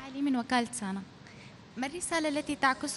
علي من وكالة سانا. ما الرسالة التي تعكس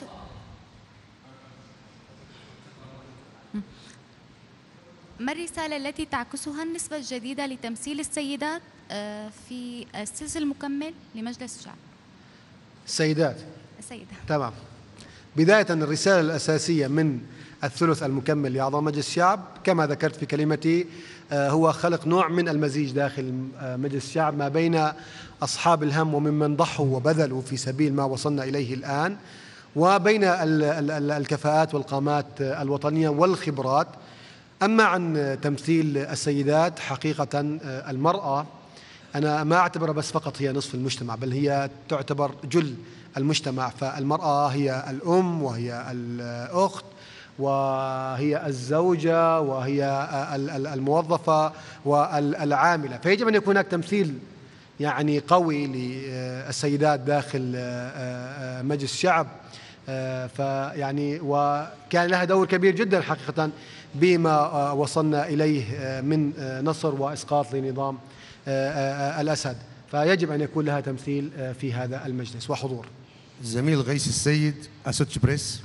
ما الرسالة التي تعكسها النسبة الجديدة لتمثيل السيدات في السلسلة المكمل لمجلس الشعب؟ السيدات. السيدات. تمام. بداية الرسالة الأساسية من الثلث المكمل لأعضاء مجلس الشعب كما ذكرت في كلمتي هو خلق نوع من المزيج داخل مجلس الشعب ما بين أصحاب الهم وممن ضحوا وبذلوا في سبيل ما وصلنا إليه الآن، وبين الكفاءات والقامات الوطنية والخبرات. أما عن تمثيل السيدات، حقيقة المرأة أنا ما أعتبرها بس فقط هي نصف المجتمع، بل هي تعتبر جل المجتمع. فالمرأة هي الأم وهي الأخت وهي الزوجة وهي الموظفة والعاملة، فيجب أن يكون هناك تمثيل يعني قوي للسيدات داخل مجلس الشعب. فيعني وكان لها دور كبير جدا حقيقة بما وصلنا إليه من نصر وإسقاط لنظام الأسد، فيجب أن يكون لها تمثيل في هذا المجلس وحضور. الزميل غيث السيد، أسوتش بريس.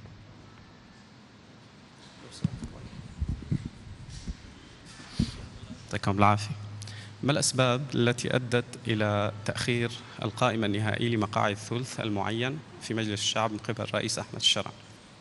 يعطيكم العافية. ما الأسباب التي أدت إلى تأخير القائمة النهائية لمقاعد الثلث المعين في مجلس الشعب من قبل الرئيس أحمد الشرع؟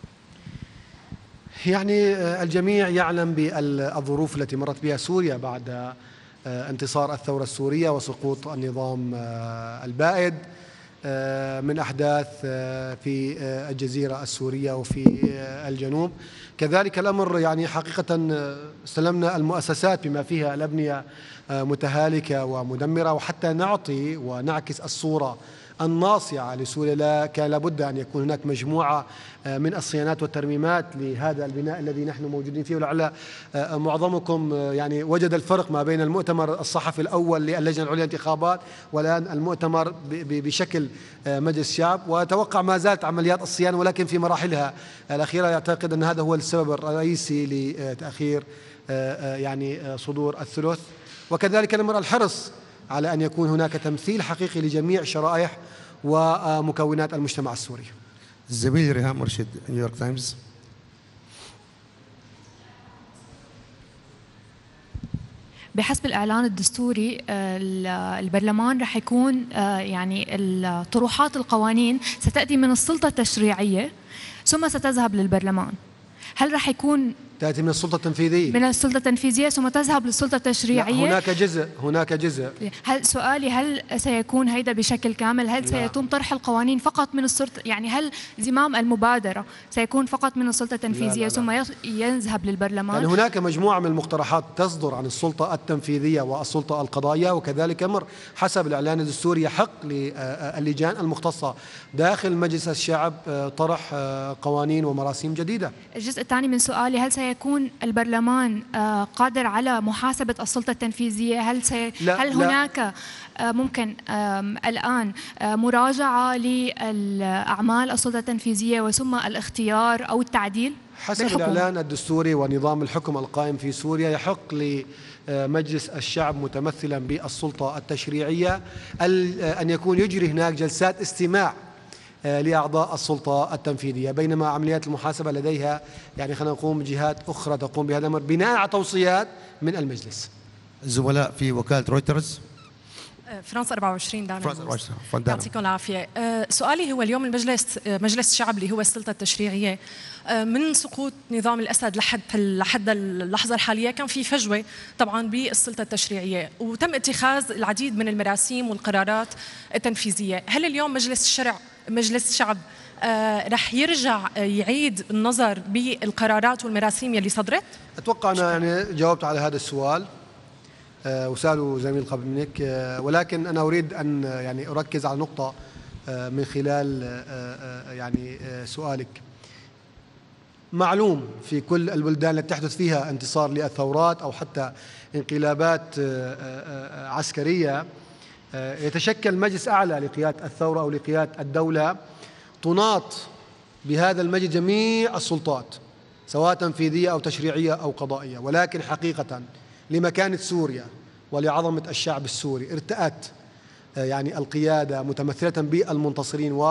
يعني الجميع يعلم بالظروف التي مرت بها سوريا بعد انتصار الثورة السورية وسقوط النظام البائد، من أحداث في الجزيرة السورية وفي الجنوب. كذلك الأمر يعني حقيقة استلمنا المؤسسات بما فيها الأبنية متهالكة ومدمرة، وحتى نعطي ونعكس الصورة الناصعة لسوريا كان لابد أن يكون هناك مجموعة من الصيانات والترميمات لهذا البناء الذي نحن موجودين فيه. ولعل معظمكم يعني وجد الفرق ما بين المؤتمر الصحفي الأول للجنة العليا للانتخابات والآن المؤتمر بشكل مجلس الشعب، وأتوقع ما زالت عمليات الصيانة ولكن في مراحلها الأخيرة. يعتقد أن هذا هو السبب الرئيسي لتأخير يعني صدور الثلث. وكذلك الأمر الحرص على أن يكون هناك تمثيل حقيقي لجميع شرائح ومكونات المجتمع السوري. الزميل ريهام مرشد، نيويورك تايمز. بحسب الإعلان الدستوري البرلمان رح يكون يعني طروحات القوانين ستأتي من السلطة التشريعية ثم ستذهب للبرلمان. هل رح يكون تأتي من السلطة التنفيذية؟ من السلطة التنفيذية ثم تذهب للسلطة التشريعية. هناك جزء. هل سؤالي هل سيكون هيدا بشكل كامل؟ هل سيتم طرح القوانين فقط من السلطة، يعني هل زمام المبادرة سيكون فقط من السلطة التنفيذية ثم يذهب للبرلمان؟ يعني هناك مجموعة من المقترحات تصدر عن السلطة التنفيذية والسلطة القضائية، وكذلك أمر حسب الإعلان الدستوري يحق للجان المختصة داخل مجلس الشعب طرح قوانين ومراسيم جديدة. الجزء الثاني من سؤالي، هل سيكون البرلمان قادر على محاسبة السلطة التنفيذية؟ هل هناك ممكن الآن مراجعة لأعمال السلطة التنفيذية وثم الاختيار أو التعديل؟ حسب الإعلان الدستوري ونظام الحكم القائم في سوريا يحق لمجلس الشعب متمثلا بالسلطة التشريعية أن يكون يجري هناك جلسات استماع لأعضاء السلطة التنفيذية، بينما عمليات المحاسبة لديها يعني خلينا نقوم جهات أخرى تقوم بهذا الأمر بناء على توصيات من المجلس. الزملاء في وكالة رويترز. فرنسا 24 دانا. يعطيكم العافية. سؤالي هو اليوم مجلس الشعب اللي هو السلطة التشريعية، من سقوط نظام الأسد لحد اللحظة الحالية كان في فجوة طبعا بالسلطة التشريعية، وتم اتخاذ العديد من المراسيم والقرارات التنفيذية. هل اليوم مجلس الشعب رح يرجع يعيد النظر بالقرارات والمراسيم يلي صدرت؟ أتوقع أنا يعني جاوبت على هذا السؤال وسألوا زميل قبل منك، ولكن أنا أريد أن يعني أركز على نقطة من خلال يعني سؤالك. معلوم في كل البلدان التي تحدث فيها انتصار للثورات أو حتى انقلابات عسكرية يتشكل مجلس أعلى لقيادة الثورة أو لقيادة الدولة، تناط بهذا المجلس جميع السلطات سواء تنفيذية أو تشريعية أو قضائية. ولكن حقيقة لمكانة سوريا ولعظمة الشعب السوري ارتأت يعني القيادة متمثلة بالمنتصرين